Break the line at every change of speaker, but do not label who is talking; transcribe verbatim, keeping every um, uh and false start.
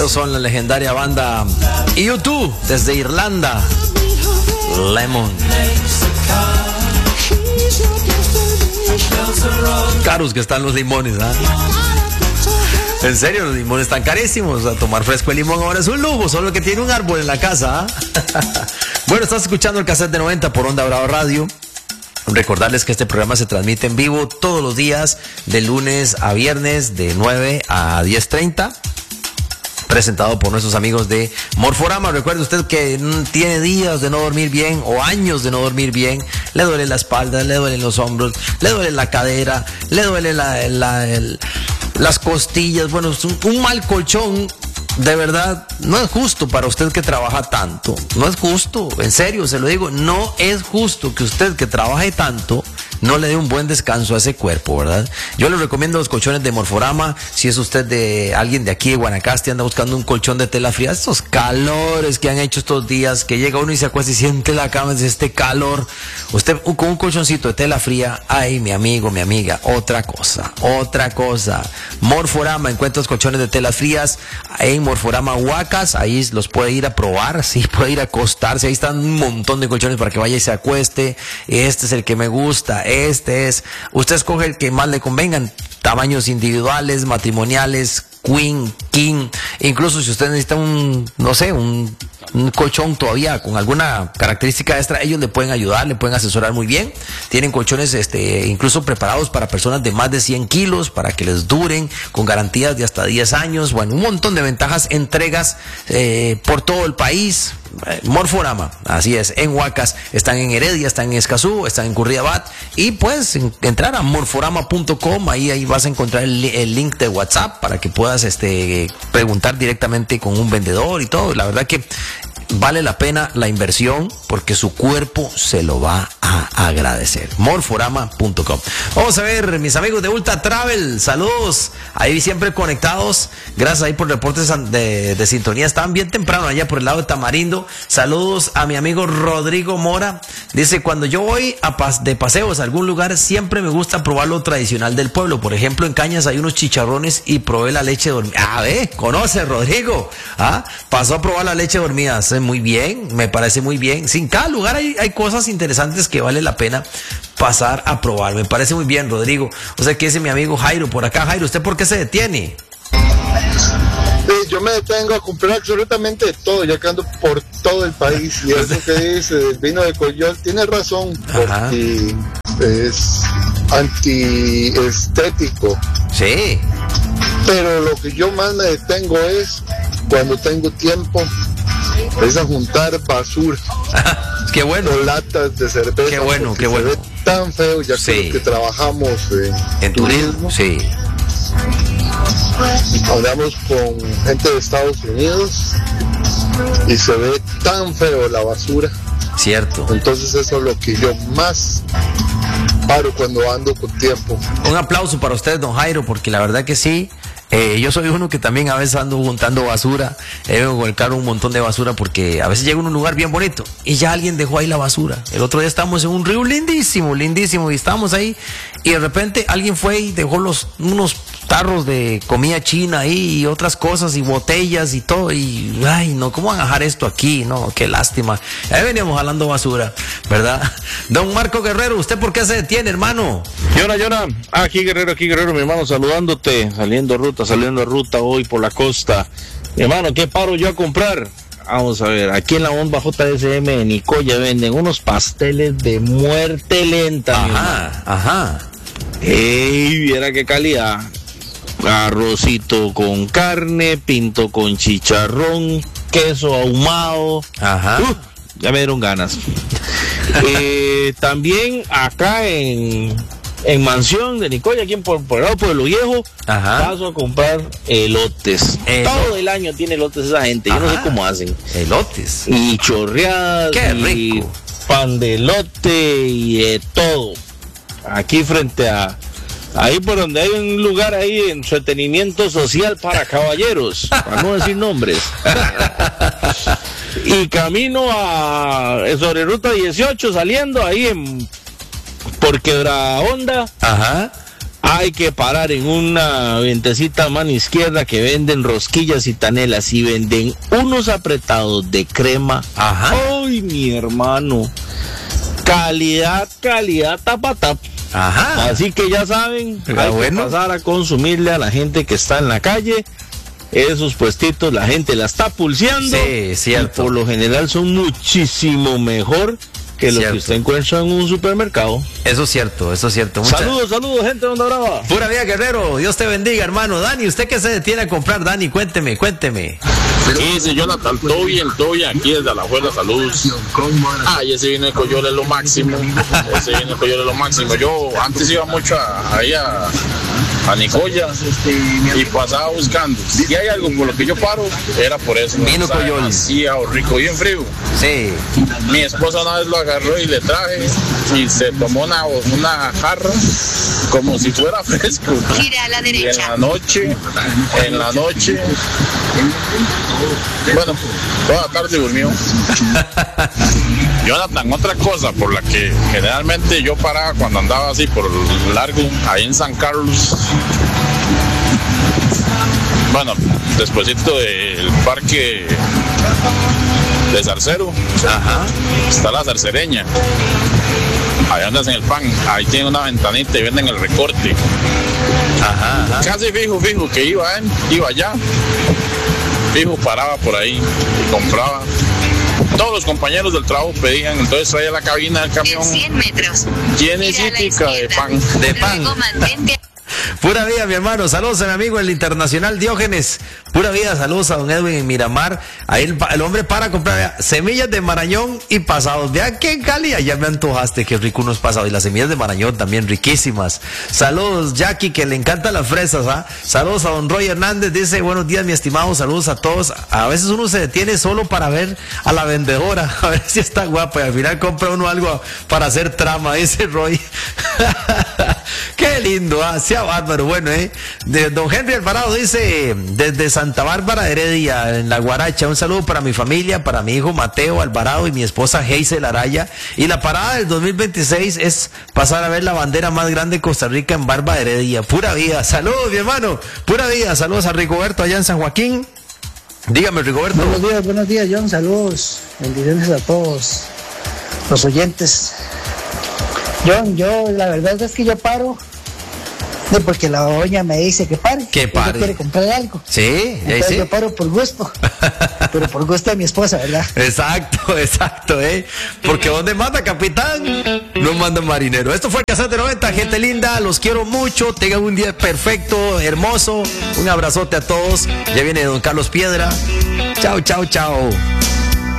Ellos son la legendaria banda U dos desde Irlanda. Lemon. Caros que están los limones, ¿ah? En serio, los limones están carísimos. A tomar fresco el limón ahora es un lujo, solo que tiene un árbol en la casa, ¿ah? Bueno, estás escuchando el Cassette de noventa por Onda Brava Radio. Recordarles que este programa se transmite en vivo todos los días, de lunes a viernes, de nueve a diez treinta. Presentado por nuestros amigos de Morforama. Recuerde usted que tiene días de no dormir bien o años de no dormir bien. Le duele la espalda, le duelen los hombros, le duele la cadera, le duele la, la, el, las costillas. Bueno, es un, un mal colchón. De verdad, no es justo para usted que trabaja tanto. No es justo, en serio, se lo digo. No es justo que usted que trabaje tanto no le dé un buen descanso a ese cuerpo, ¿verdad? Yo le recomiendo los colchones de Morforama. Si es usted de alguien de aquí de Guanacaste, anda buscando un colchón de tela fría, estos calores que han hecho estos días, que llega uno y se acuesta y siente la cama de este calor. Usted con un colchoncito de tela fría, ay, mi amigo, mi amiga, otra cosa, otra cosa. Morforama, encuentra los colchones de telas frías en Morforama Huacas, ahí los puede ir a probar, sí, puede ir a acostarse, ahí están un montón de colchones para que vaya y se acueste. Este es el que me gusta, este es, usted escoge el que más le convengan, tamaños individuales, matrimoniales, queen, king, incluso si usted necesita un, no sé, un, un colchón todavía con alguna característica extra, ellos le pueden ayudar, le pueden asesorar muy bien. Tienen colchones este, incluso preparados para personas de más de cien kilos, para que les duren, con garantías de hasta diez años, bueno, un montón de ventajas, entregas eh, por todo el país. Morforama, así es, en Huacas, están en Heredia, están en Escazú, están en Curridabat, y puedes entrar a morforama punto com, ahí, ahí vas a encontrar el, el link de WhatsApp para que puedas este, preguntar directamente con un vendedor y todo. La verdad que vale la pena la inversión porque su cuerpo se lo va a agradecer. morforama punto com. Vamos a ver, mis amigos de Ultra Travel, saludos, ahí siempre conectados, gracias ahí por reportes de, de sintonía, estaban bien temprano allá por el lado de Tamarindo. Saludos a mi amigo Rodrigo Mora, dice: cuando yo voy a pas de paseos a algún lugar, siempre me gusta probar lo tradicional del pueblo. Por ejemplo, en Cañas hay unos chicharrones y probé la leche dormida. Ah, ve, conoce Rodrigo, ah, pasó a probar la leche dormida. Muy bien, me parece muy bien. Sí, en cada lugar hay, hay cosas interesantes que vale la pena pasar a probar. Me parece muy bien, Rodrigo. O sea, que ese mi amigo Jairo por acá. Jairo, ¿usted por qué se detiene?
Sí, yo me detengo a comprar absolutamente de todo, ya que ando por todo el país. Y eso que dice del vino de Coyol tiene razón, porque es antiestético.
Sí.
Pero lo que yo más me detengo es cuando tengo tiempo, es a juntar basura.
Qué bueno.
O latas de cerveza.
Qué bueno, qué bueno.
Se ve tan feo, ya
sí.
que, que trabajamos en,
en turismo. Sí.
Hablamos con gente de Estados Unidos y se ve tan feo la basura.
Cierto.
Entonces eso es lo que yo más paro cuando ando con tiempo.
Un aplauso para usted, don Jairo, porque la verdad que sí. Eh, yo soy uno que también a veces ando juntando basura, eh, con el carro un montón de basura, porque a veces llego a un lugar bien bonito y ya alguien dejó ahí la basura. El otro día estábamos en un río lindísimo, lindísimo, y estábamos ahí y de repente alguien fue y dejó los unos tarros de comida china ahí y otras cosas y botellas y todo, y ay no, ¿cómo van a dejar esto aquí? No, qué lástima. Ahí veníamos jalando basura, ¿verdad? Don Marco Guerrero, ¿usted por qué se detiene, hermano?
Llora, llora, aquí Guerrero, aquí Guerrero, mi hermano, saludándote, saliendo ruta, saliendo de ruta hoy por la costa. Mi hermano, ¿qué paro yo a comprar? Vamos a ver, aquí en la bomba J S M de Nicoya venden unos pasteles de muerte lenta.
Ajá, ajá.
¡Ey, viera qué calidad! Arrocito con carne, pinto con chicharrón, queso ahumado.
Ajá.
Uh, ya me dieron ganas. eh, también acá en, en Mansión de Nicoya, aquí en, por, por el lado Pueblo Viejo,
ajá,
paso a comprar elotes.
Elot-
Todo el año tiene elotes esa gente. Yo
ajá,
no sé cómo hacen.
Elotes.
Y chorreadas.
Qué
y
rico.
Pan de elote y de todo. Aquí frente a... Ahí por donde hay un lugar ahí de entretenimiento social para caballeros, para no decir nombres. Y camino a sobre ruta dieciocho, saliendo ahí en por Quebra Honda.
Ajá.
hay que parar en una ventecita a mano izquierda que venden rosquillas y tanelas y venden unos apretados de crema.
Ajá.
¡Ay, mi hermano! Calidad, calidad, tapa, tap.
Ajá.
Así que ya saben,
Pero
hay
bueno.
que pasar a consumirle a la gente que está en la calle. Esos puestitos la gente la está pulseando.
Sí, cierto.
Y por lo general son muchísimo mejor que lo
Cierto.
que usted encuentra en un supermercado.
Eso es cierto, eso es cierto. Mucha-
Saludos, saludos, gente de Onda Brava.
Pura vida, Guerrero. Dios te bendiga, hermano. Dani, ¿usted qué se detiene a comprar, Dani? Cuénteme, cuénteme.
Sí, sí, Jonathan, todo bien, todo bien, aquí desde Alajuela, saludos. Ay, ese vino de Coyol es lo máximo, ese vino de Coyol es lo máximo. Yo antes iba mucho a, ahí a, a Nicoya y pasaba buscando. Si hay algo por lo que yo paro, era por eso.
Vino Coyol.
Demasiado rico, bien frío.
Sí.
Mi esposa una vez lo agarró y le traje y se tomó una, una jarra como si fuera fresco.
Gira a la
Y en
derecha.
la noche, en la noche, bueno, toda la tarde durmió. Jonathan, otra cosa por la que generalmente yo paraba cuando andaba así por largo, ahí en San Carlos, bueno, despuesito del parque de Zarcero,
Ajá.
está la zarcereña. Ahí andas en el pan, ahí tiene una ventanita y venden el recorte.
Ajá, ajá.
Casi fijo, fijo, que iba, ¿eh? Iba allá. Fijo, paraba por ahí y compraba. Todos los compañeros del trabajo pedían, entonces traía la cabina del camión
En cien metros.
llena
Gira a la
de
izquierda.
pan.
De pan.
Luego mantente.
Pura vida, mi hermano. Saludos a mi amigo el internacional Diógenes. Pura vida, saludos a don Edwin en Miramar. Ahí el, pa- el hombre para comprar vea, semillas de marañón y pasados. Vean qué calidad, ya me antojaste, qué rico unos pasados. Y las semillas de marañón también riquísimas. Saludos, Jackie, que le encantan las fresas, ¿ah? Saludos a don Roy Hernández, dice, buenos días, mi estimado, saludos a todos. A veces uno se detiene solo para ver a la vendedora, a ver si está guapa, y al final compra uno algo para hacer trama, dice Roy. Qué lindo, ah, sea bárbaro. Bueno, eh. De, don Henry Alvarado dice, desde Santa Bárbara Heredia, en La Guaracha, un saludo para mi familia, para mi hijo Mateo Alvarado y mi esposa Geisel Araya. Y la parada del dos mil veintiséis es pasar a ver la bandera más grande de Costa Rica en Barba Heredia. Pura vida. Saludos, mi hermano. Pura vida. Saludos a Rigoberto allá en San Joaquín. Dígame, Rigoberto.
Buenos días, buenos días, John. Saludos. Bendiciones a todos los oyentes. John, yo, la verdad es que yo paro de porque la doña me dice que pare.
Que pare.
Ella quiere comprar algo.
Sí, ahí
Entonces
sí.
yo paro por gusto. Pero por gusto de mi esposa, ¿verdad?
Exacto, exacto, eh. Porque donde manda capitán, no manda marinero. Esto fue el Casete noventa, gente linda, los quiero mucho, tengan un día perfecto, hermoso. Un abrazote a todos. Ya viene don Carlos Piedra. Chao, chao, chao.